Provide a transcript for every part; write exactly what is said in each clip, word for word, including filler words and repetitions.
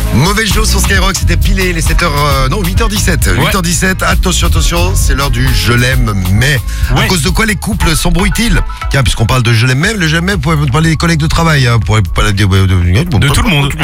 Mauvaise chose sur Skyrock, c'était pilé les sept heures, euh, non huit heures dix-sept. Ouais. huit heures dix-sept, attention, attention, c'est l'heure du je l'aime mais. Ouais. À cause de quoi les couples s'embrouillent-ils? Tiens, puisqu'on parle de je l'aime même, le je l'aime même, vous pouvez parler des collègues de travail, hein, vous pourrez pas dire de, de, de, de tout le monde.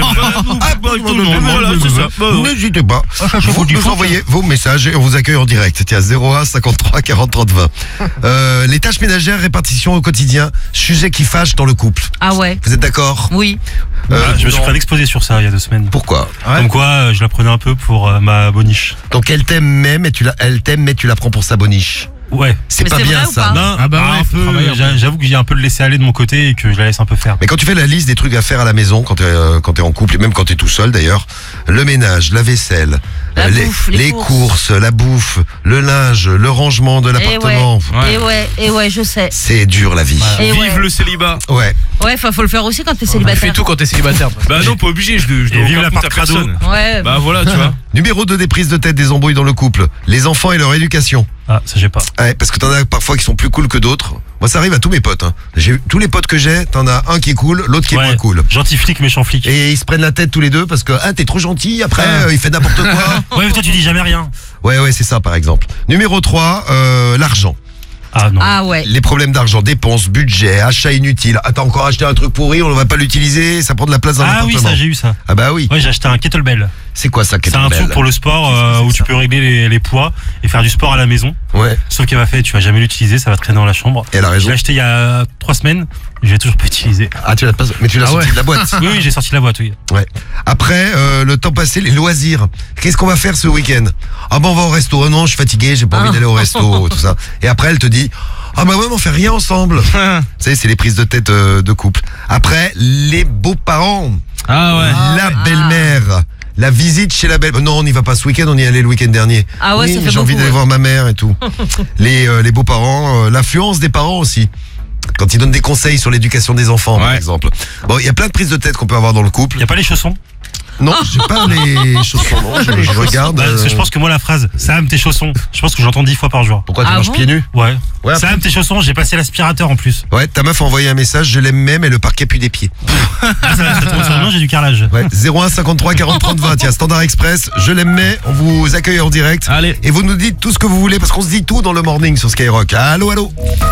N'hésitez pas. Vous nous envoyez vos messages et on vous accueille en direct. Tiens, zéro un cinquante-trois quarante trente vingt. Euh, les tâches ménagères, répartition au quotidien, sujet qui fâche dans le couple. Ah ouais. Vous êtes d'accord? Oui. Euh, ah, je me suis fait un exposé sur ça il y a deux semaines. Pourquoi? Ouais. Comme quoi, euh, je la prenais un peu pour euh, ma boniche. Donc elle t'aime même, et tu la, elle t'aime mais tu la prends pour sa boniche. Ouais. C'est mais pas c'est bien vrai ça. ou pas Non, ah bah ouais, un peu, j'a- j'avoue que j'ai un peu le laisser aller de mon côté et que je la laisse un peu faire. Mais quand tu fais la liste des trucs à faire à la maison, quand t'es, euh, quand t'es en couple, et même quand t'es tout seul d'ailleurs, le ménage, la vaisselle, La euh, les, bouffe, les les courses. courses, la bouffe, le linge, le rangement de Et l'appartement. ouais, et ouais, et ouais, je sais. C'est dur la vie. Et Vive ouais. le célibat. Ouais. Ouais, faut, faut le faire aussi quand t'es Tu célibataire. fais tout quand t'es célibataire. Bah non, pas obligé, je, je Et dois vive aucun la compte part à crado. personne. Ouais. Bah voilà, tu vois. Numéro deux des prises de tête des embrouilles dans le couple, les enfants et leur éducation. Ah, ça j'ai pas. Ouais, parce que t'en as parfois qui sont plus cool que d'autres. Moi ça arrive à tous mes potes. Hein. J'ai, tous les potes que j'ai, t'en as un qui est cool, l'autre qui est Ouais. moins cool. Gentil flic, méchant flic. Et ils se prennent la tête tous les deux parce que ah t'es trop gentil, après euh, il fait n'importe quoi. Ouais, mais toi tu dis jamais rien. Ouais ouais c'est ça par exemple. Numéro trois, euh, l'argent. Ah non. Ah ouais. Les problèmes d'argent, dépenses, budget, achats inutiles. Ah t'as encore acheté un truc pourri, on ne va pas l'utiliser, ça prend de la place dans Ah oui, l'appartement. ça j'ai eu ça. Ah bah oui. Ouais, j'ai acheté un kettlebell. C'est quoi ça, C'est un kettlebell? truc pour le sport euh, où tu peux régler les, les poids et faire du sport à la maison. Ouais. Sauf qu'elle m'a fait, tu vas jamais l'utiliser, ça va traîner dans la chambre. Elle a Je raison. l'ai acheté il y a trois semaines, je l'ai toujours pas utilisé. Ah tu l'as pas, mais tu l'as Ah sorti ouais. de la boîte. Oui, oui, j'ai sorti la boîte, oui. Ouais. Après, euh, le temps passé, les loisirs. Qu'est-ce qu'on va faire ce week-end? Ah bon, on va au resto. Ah non, je suis fatigué, j'ai pas envie d'aller au resto, tout ça. Et après, elle te dit, ah bah ouais, mais on fait rien ensemble. Vous savez, c'est les prises de tête euh, de couple. Après, les beaux-parents. Ah ouais. La belle-mère. La visite chez la belle. Non, on n'y va pas ce week-end, on y allait le week-end dernier. Ah ouais, oui, ça mais fait j'ai envie beaucoup, d'aller ouais. voir ma mère et tout. les euh, les beaux-parents, euh, l'influence des parents aussi. Quand ils donnent des conseils sur l'éducation des enfants, par Ouais. exemple. Bon, il y a plein de prises de tête qu'on peut avoir dans le couple. Y a pas les chaussons? Non, j'ai pas les chaussons. Non, je, je regarde. Bah, parce que euh, je pense que moi la phrase Sam tes chaussons, je pense que j'entends dix fois par jour. Pourquoi tu Ah marches bon pieds nus? Ouais. Ouais, Sam tes chaussons, j'ai passé l'aspirateur en plus. Ouais, ta meuf a envoyé un message, je l'aime même et le parquet pue des pieds. ça, ça tombe sur le nom, j'ai du carrelage. Ouais, zéro un cinquante-trois quarante trente vingt, tiens, Standard Express, je l'aime mais, on vous accueille en direct. Allez. Et vous nous dites tout ce que vous voulez parce qu'on se dit tout dans le morning sur Skyrock. Allô, allô.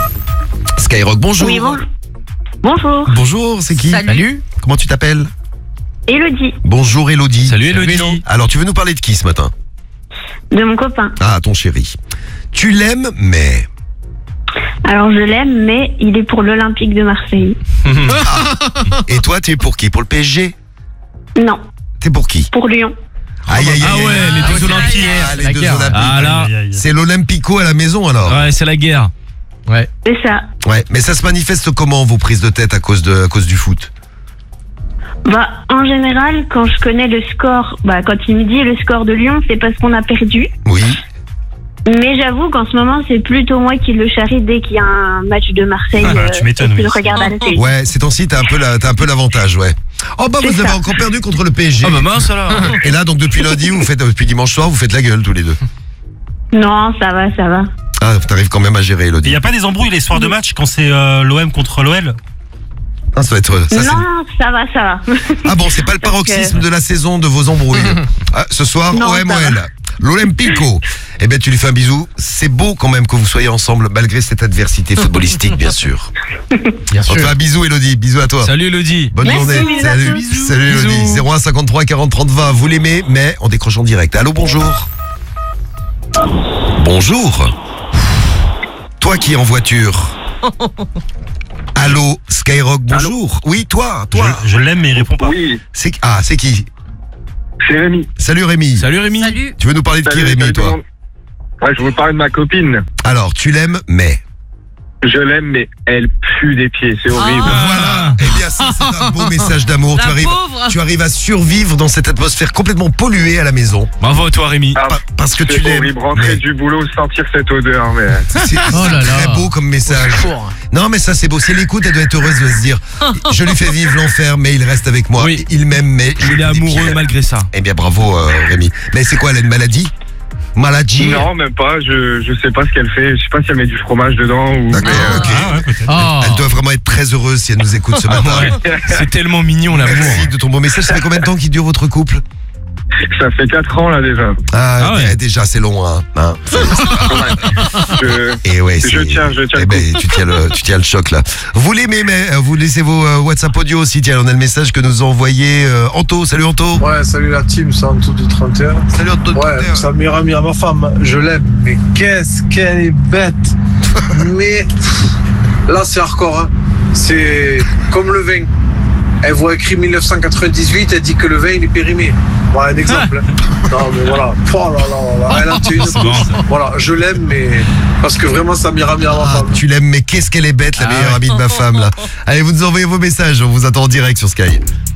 Skyrock, bonjour. Oui, bon- bonjour. Bonjour, c'est qui? Salut. Comment tu t'appelles? Elodie, Bonjour Elodie. Salut Elodie. Alors, tu veux nous parler de qui ce matin? de mon copain. Ah, ton chéri. Tu l'aimes mais... Alors je l'aime, mais il est pour l'Olympique de Marseille. Et toi, tu es pour qui? Pour le P S G? Non, T'es pour qui? pour Lyon. Aïe, aïe, aïe. Ah ouais, aïe. les deux c'est la Olympiques. guerre, Ah, les La deux guerre. Olympiques. Ah là. Aïe, aïe, aïe. C'est l'Olympico à la maison alors. Ouais, c'est la guerre. Ouais. C'est ça. Ouais, mais ça se manifeste comment vos prises de tête à cause de à cause du foot? Bah, en général, quand je connais le score, bah, quand il me dit le score de Lyon, c'est parce qu'on a perdu. Oui. Mais j'avoue qu'en ce moment, c'est plutôt moi qui le charrie dès qu'il y a un match de Marseille. Ah, tu m'étonnes, et qu'il oui. regarde à la télé. Ouais, ces temps-ci t'as un peu la, t'as un peu l'avantage, ouais. Oh bah C'est vous avez ça. encore perdu contre le P S G. Ah bah mince alors. Et là donc depuis lundi, vous faites depuis dimanche soir, vous faites la gueule tous les deux. Non, ça va, ça va. Ah, t'arrives quand même à gérer Il Elodie. y a pas des embrouilles les soirs de match quand c'est euh, l'O M contre l'O L? Ah, ça va être ça, c'est- Non, ça va, ça va. Ah bon, c'est pas le paroxysme de la saison de vos embrouilles. Ah, ce soir, Non, O M O ça L. L'Olympico. Eh ben tu lui fais un bisou. C'est beau quand même que vous soyez ensemble malgré cette adversité footballistique, bien sûr. Bien On te fait un bisou Elodie, bisous à toi. Salut Elodie. Bonne Merci, journée. bisous à Salut. tous. Salut Elodie. Bisous. zéro un cinquante-trois quarante trente vingt. Vous l'aimez, mais on décroche en direct. Allô, bonjour. Bonjour. Toi qui es en voiture. Allô, Skyrock, bonjour. Oui, toi, toi. Je, je l'aime mais il répond pas. Oui, C'est ah, c'est qui? c'est Rémi. Salut Rémi. Salut Rémi. Salut. Tu veux nous parler de qui Salut, Rémi, salut tout le toi? monde. Ouais, je vous parle de ma copine. Alors, tu l'aimes, mais. Je l'aime, mais elle pue des pieds, c'est horrible. Ah. Voilà. Eh bien, ça, c'est un beau message d'amour. La Tu arrives, pauvre. tu arrives à survivre dans cette atmosphère complètement polluée à la maison. Bravo à toi Rémi. Ah, Pa- parce que tu c'est l'aimes. horrible, rentrer mais du boulot, sentir cette odeur, mais... C'est Oh là très là. beau comme message. Cours. Non, mais ça, c'est beau. C'est l'écoute, elle doit être heureuse de se dire je lui fais vivre l'enfer, mais il reste avec moi. Oui. Il m'aime, mais. je Il lui est fais des amoureux pieds. malgré ça. Eh bien, bravo, euh, Rémi. Mais c'est quoi, elle a une maladie? Maladie. Non, même pas. Je, je sais pas ce qu'elle fait. Je sais pas si elle met du fromage dedans ou. D'accord, ok. Ah ouais, peut-être. Oh. Elle doit vraiment être très heureuse si elle nous écoute ce matin. Ouais. C'est tellement mignon l'amour. Merci de ton beau message. Ça fait combien de temps qu'il dure votre couple? Ça fait quatre ans là déjà. Ah, Ah ouais. eh, déjà c'est long, hein. hein. Je, Et ouais, je c'est- tiens, je tiens. Eh le ben, tu tiens le, tu tiens le choc là. Vous l'aimez, mais euh, vous laissez vos euh, WhatsApp audio aussi. Tiens, on a le message que nous a envoyé euh, Anto. Salut Anto. Ouais, salut la team, c'est Anto du trente et un. Salut Anto. Ouais, c'est la meilleure amie à ma femme, je l'aime, mais qu'est-ce qu'elle est bête. Mais là, c'est hardcore, hein. C'est comme le vin. Elle voit écrit mille neuf cent quatre-vingt-dix-huit, elle dit que le vin il est périmé. Voilà un exemple. hein. Non, mais voilà. Oh là là là, elle a tué une C'est bon, ça. Voilà, je l'aime, mais parce que vraiment, c'est la meilleure amie à ma Ah, femme. tu l'aimes, mais qu'est-ce qu'elle est bête, la Ah meilleure ouais. amie de ma femme là. Allez, vous nous envoyez vos messages, on vous attend en direct sur Sky.